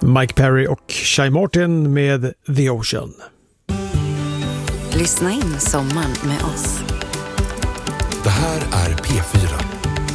Mike Perry och Shy Martin med The Ocean. Lyssna in sommaren med oss.